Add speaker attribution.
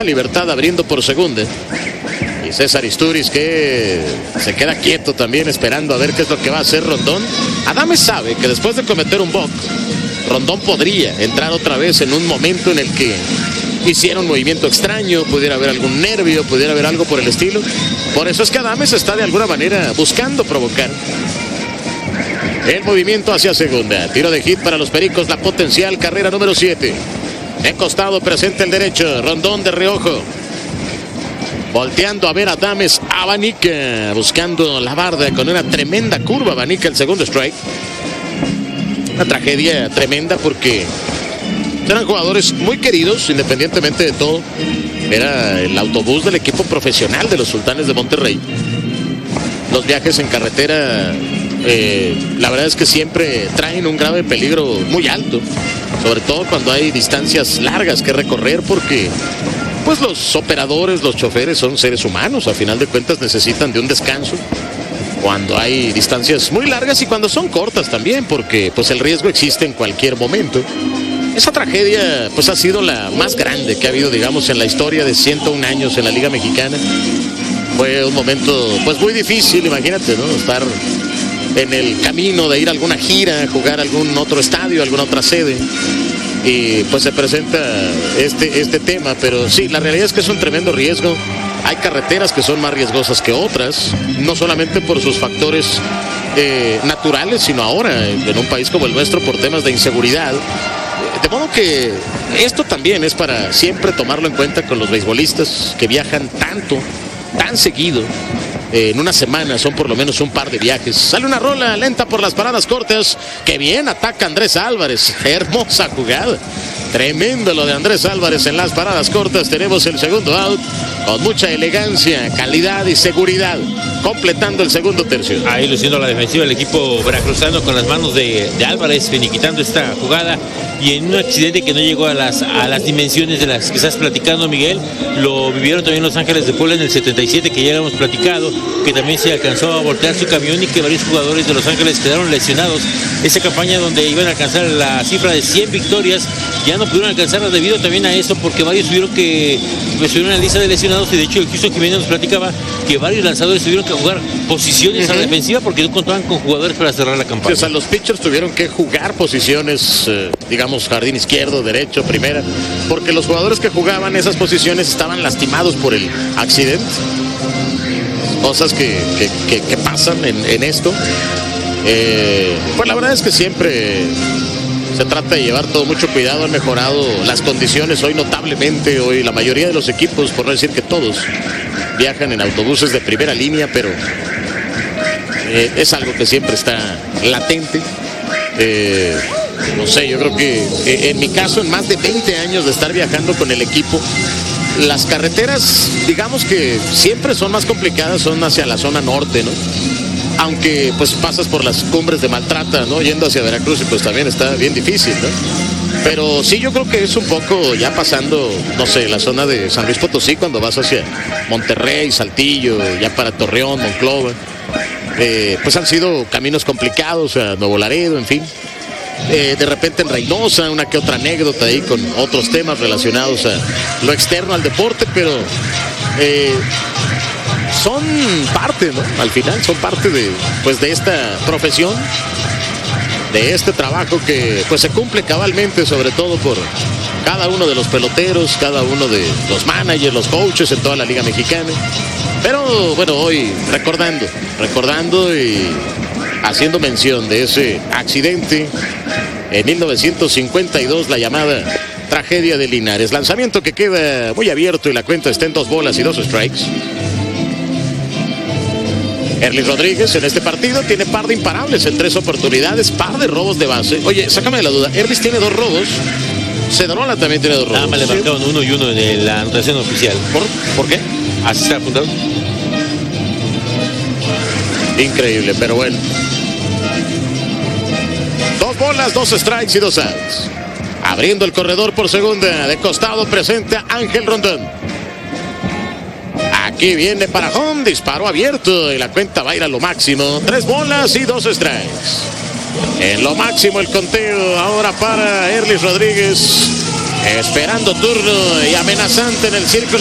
Speaker 1: Libertad abriendo por segunda. Y César Isturiz que se queda quieto también esperando a ver qué es lo que va a hacer Rondón. Adames sabe que después de cometer un balk, Rondón podría entrar otra vez en un momento en el que hiciera un movimiento extraño, pudiera haber algún nervio, pudiera haber algo por el estilo. Por eso es que Adames está de alguna manera buscando provocar el movimiento hacia segunda. Tiro de hit para los Pericos, la potencial carrera número 7. De costado presenta el derecho, Rondón de reojo. Volteando a ver a Adames, abanica, buscando la barda con una tremenda curva, abanica el segundo strike. Una tragedia tremenda porque eran jugadores muy queridos, independientemente de todo. Era el autobús del equipo profesional de los Sultanes de Monterrey. Los viajes en carretera, la verdad es que siempre traen un grave peligro muy alto. Sobre todo cuando hay distancias largas que recorrer, porque pues los operadores, los choferes son seres humanos, a final de cuentas necesitan de un descanso cuando hay distancias muy largas y cuando son cortas también, porque pues el riesgo existe en cualquier momento. Esa tragedia pues ha sido la más grande que ha habido, digamos, en la historia de 101 años en la Liga Mexicana. Fue un momento pues muy difícil, imagínate, ¿no? Estar en el camino de ir a alguna gira, jugar a algún otro estadio, alguna otra sede, y pues se presenta este tema. Pero sí, la realidad es que es un tremendo riesgo. Hay carreteras que son más riesgosas que otras, no solamente por sus factores naturales, sino ahora en un país como el nuestro por temas de inseguridad. De modo que esto también es para siempre tomarlo en cuenta con los beisbolistas que viajan tanto, tan seguido. En una semana son por lo menos un par de viajes. Sale una rola lenta por las paradas cortas. Que bien ataca Andrés Álvarez. Hermosa jugada. Tremendo lo de Andrés Álvarez en las paradas cortas. Tenemos el segundo out con mucha elegancia, calidad y seguridad, completando el segundo tercio.
Speaker 2: Ahí luciendo la defensiva del equipo veracruzano con las manos de Álvarez, finiquitando esta jugada. Y en un accidente que no llegó a las dimensiones de las que estás platicando, Miguel, lo vivieron también Los Ángeles de Puebla en el 77, que ya habíamos platicado, que también se alcanzó a voltear su camión y que varios jugadores de Los Ángeles quedaron lesionados. Esa campaña donde iban a alcanzar la cifra de 100 victorias, ya no pudieron alcanzarla debido también a eso, porque varios tuvieron que subir una lista de lesionados. Y de hecho el Houston Jiménez nos platicaba que varios lanzadores tuvieron que jugar posiciones a la defensiva porque no contaban con jugadores para cerrar la campaña.
Speaker 1: Sí, o sea, los pitchers tuvieron que jugar posiciones, digamos, jardín izquierdo, derecho, primera, porque los jugadores que jugaban esas posiciones estaban lastimados por el accidente. Cosas que pasan en esto. Pues la verdad es que siempre se trata de llevar todo mucho cuidado. Han mejorado las condiciones hoy notablemente. Hoy la mayoría de los equipos, por no decir que todos, viajan en autobuses de primera línea, pero es algo que siempre está latente. No sé, yo creo que en mi caso, en más de 20 años de estar viajando con el equipo, las carreteras, digamos que siempre son más complicadas, son hacia la zona norte, ¿no? Aunque pues pasas por las cumbres de Maltrata, ¿no? Yendo hacia Veracruz, y pues también está bien difícil, ¿no? Pero sí, yo creo que es un poco ya pasando, no sé, la zona de San Luis Potosí, cuando vas hacia Monterrey, Saltillo, ya para Torreón, Monclova. Pues han sido caminos complicados, a Nuevo Laredo, en fin. De repente en Reynosa, una que otra anécdota ahí con otros temas relacionados a lo externo al deporte, pero son parte, ¿no? Al final son parte de esta profesión, de este trabajo que pues se cumple cabalmente, sobre todo por cada uno de los peloteros, cada uno de los managers, los coaches en toda la Liga Mexicana. Pero bueno, hoy recordando y haciendo mención de ese accidente en 1952, la llamada tragedia de Linares. Lanzamiento que queda muy abierto y la cuenta está en 2 bolas y 2 strikes. Erlis Rodríguez en este partido tiene par de imparables en 3 oportunidades, par de robos de base. Oye, sácame de la duda, Erlis tiene 2 robos, Cedrola también tiene 2 robos.
Speaker 2: Nada más le marcaron 1 y 1 en la anotación oficial.
Speaker 1: ¿Por qué?
Speaker 2: Así está apuntado.
Speaker 1: Increíble, pero bueno. 2 bolas, 2 strikes y 2 outs. Abriendo el corredor por segunda, de costado presenta Ángel Rondón. Aquí viene para home, disparo abierto y la cuenta va a ir a lo máximo. 3 bolas y 2 strikes. En lo máximo el conteo ahora para Erlis Rodríguez. Esperando turno y amenazante en el círculo.